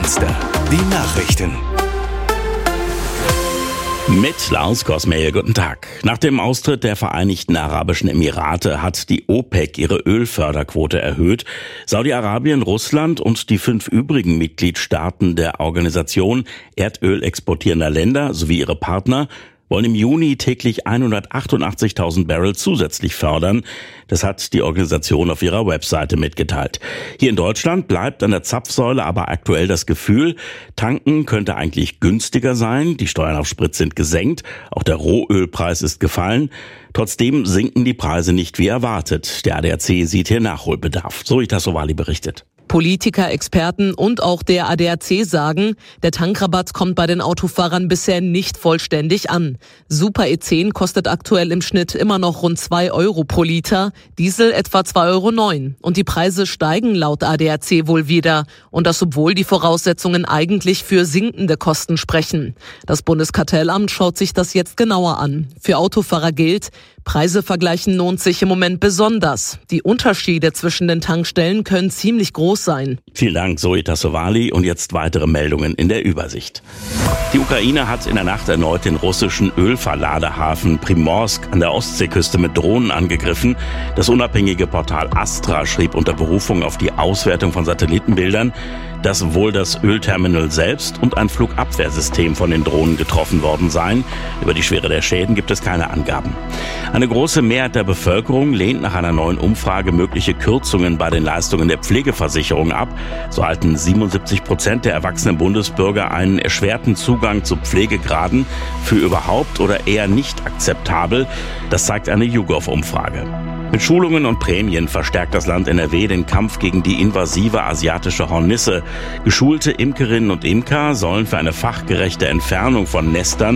Münster, die Nachrichten. Mit Lars Kosmeyer, guten Tag. Nach dem Austritt der Vereinigten Arabischen Emirate hat die OPEC ihre Ölförderquote erhöht. Saudi-Arabien, Russland und die 5 übrigen Mitgliedstaaten der Organisation Erdöl exportierender Länder sowie ihre Partner wollen im Juni täglich 188.000 Barrel zusätzlich fördern. Das hat die Organisation auf ihrer Webseite mitgeteilt. Hier in Deutschland bleibt an der Zapfsäule aber aktuell das Gefühl, tanken könnte eigentlich günstiger sein. Die Steuern auf Sprit sind gesenkt. Auch der Rohölpreis ist gefallen. Trotzdem sinken die Preise nicht wie erwartet. Der ADAC sieht hier Nachholbedarf. Zoe Tassovali berichtet. Politiker, Experten und auch der ADAC sagen, der Tankrabatt kommt bei den Autofahrern bisher nicht vollständig an. Super E10 kostet aktuell im Schnitt immer noch rund 2 Euro pro Liter, Diesel etwa 2,09 Euro. Und die Preise steigen laut ADAC wohl wieder. Und das, obwohl die Voraussetzungen eigentlich für sinkende Kosten sprechen. Das Bundeskartellamt schaut sich das jetzt genauer an. Für Autofahrer gilt, Preise vergleichen lohnt sich im Moment besonders. Die Unterschiede zwischen den Tankstellen können ziemlich groß sein. Vielen Dank, Zoe Tassovali. Und jetzt weitere Meldungen in der Übersicht. Die Ukraine hat in der Nacht erneut den russischen Ölverladehafen Primorsk an der Ostseeküste mit Drohnen angegriffen. Das unabhängige Portal Astra schrieb unter Berufung auf die Auswertung von Satellitenbildern, dass wohl das Ölterminal selbst und ein Flugabwehrsystem von den Drohnen getroffen worden seien. Über die Schwere der Schäden gibt es keine Angaben. Eine große Mehrheit der Bevölkerung lehnt nach einer neuen Umfrage mögliche Kürzungen bei den Leistungen der Pflegeversicherung ab. So halten 77% der erwachsenen Bundesbürger einen erschwerten Zugang zu Pflegegraden für überhaupt oder eher nicht akzeptabel. Das zeigt eine YouGov-Umfrage. Mit Schulungen und Prämien verstärkt das Land NRW den Kampf gegen die invasive asiatische Hornisse. Geschulte Imkerinnen und Imker sollen für eine fachgerechte Entfernung von Nestern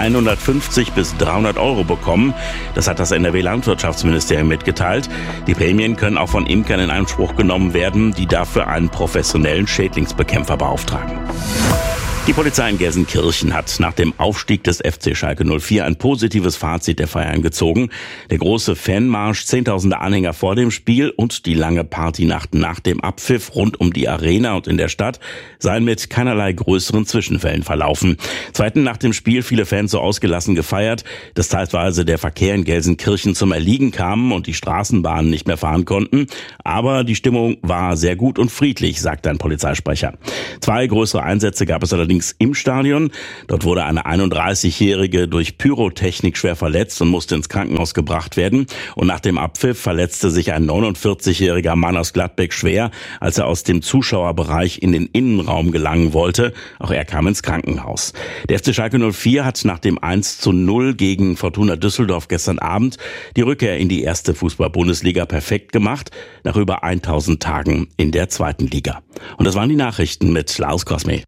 150 bis 300 Euro bekommen. Das hat das NRW-Landwirtschaftsministerium mitgeteilt. Die Prämien können auch von Imkern in Anspruch genommen werden, die dafür einen professionellen Schädlingsbekämpfer beauftragen. Die Polizei in Gelsenkirchen hat nach dem Aufstieg des FC Schalke 04 ein positives Fazit der Feiern gezogen. Der große Fanmarsch, Zehntausende Anhänger vor dem Spiel und die lange Partynacht nach dem Abpfiff rund um die Arena und in der Stadt seien mit keinerlei größeren Zwischenfällen verlaufen. Zweitens nach dem Spiel viele Fans so ausgelassen gefeiert, dass teilweise der Verkehr in Gelsenkirchen zum Erliegen kam und die Straßenbahnen nicht mehr fahren konnten. Aber die Stimmung war sehr gut und friedlich, sagt ein Polizeisprecher. 2 größere Einsätze gab es allerdings im Stadion. Dort wurde eine 31-Jährige durch Pyrotechnik schwer verletzt und musste ins Krankenhaus gebracht werden. Und nach dem Abpfiff verletzte sich ein 49-jähriger Mann aus Gladbeck schwer, als er aus dem Zuschauerbereich in den Innenraum gelangen wollte. Auch er kam ins Krankenhaus. Der FC Schalke 04 hat nach dem 1:0 gegen Fortuna Düsseldorf gestern Abend die Rückkehr in die erste Fußball-Bundesliga perfekt gemacht, nach über 1000 Tagen in der zweiten Liga. Und das waren die Nachrichten mit Lars Kosmeyer.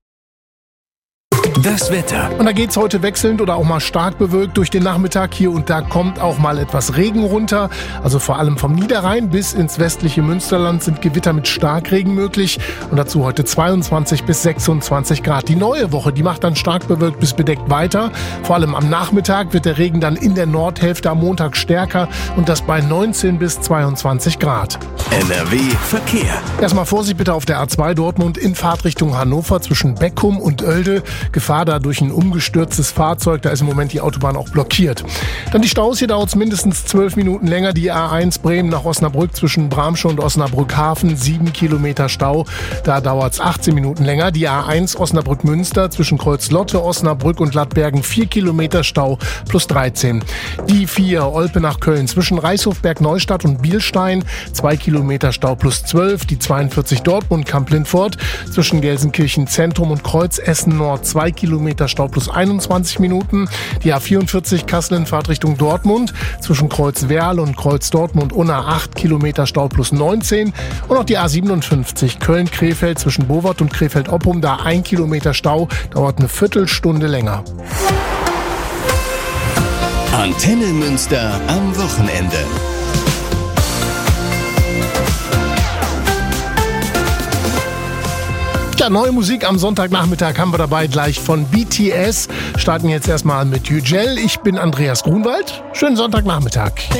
Das Wetter. Und da geht's heute wechselnd oder auch mal stark bewölkt durch den Nachmittag. Hier und da kommt auch mal etwas Regen runter. Also vor allem vom Niederrhein bis ins westliche Münsterland sind Gewitter mit Starkregen möglich. Und dazu heute 22 bis 26 Grad. Die neue Woche, die macht dann stark bewölkt bis bedeckt weiter. Vor allem am Nachmittag wird der Regen dann in der Nordhälfte am Montag stärker. Und das bei 19 bis 22 Grad. NRW Verkehr. Erstmal Vorsicht bitte auf der A2 Dortmund in Fahrtrichtung Hannover zwischen Beckum und Oelde. Gefahr da durch ein umgestürztes Fahrzeug, da ist im Moment die Autobahn auch blockiert. Dann die Staus, hier dauert es mindestens 12 Minuten länger. Die A1 Bremen nach Osnabrück zwischen Bramsche und Osnabrück-Hafen, 7 Kilometer Stau. Da dauert es 18 Minuten länger. Die A1 Osnabrück-Münster zwischen Kreuzlotte, Osnabrück und Lattbergen, 4 Kilometer Stau plus 13. Die 4 Olpe nach Köln zwischen Reichshofberg-Neustadt und Bielstein, 2 Kilometer Stau plus 12. Die 42 Dortmund-Kamp-Lindfort zwischen Gelsenkirchen Zentrum und Kreuz Essen Nord, 2 Kilometer Stau plus 21 Minuten. Die A44 Kassel in Fahrtrichtung Dortmund zwischen Kreuz Werl und Kreuz Dortmund Unna, 8 Kilometer Stau plus 19. Und auch die A57 Köln-Krefeld zwischen Bovard und Krefeld-Oppum, da 1 Kilometer Stau, dauert eine Viertelstunde länger. Antenne Münster am Wochenende. Ja, neue Musik am Sonntagnachmittag haben wir dabei gleich von BTS. Starten jetzt erstmal mit Yücel. Ich bin Andreas Grunwald. Schönen Sonntagnachmittag.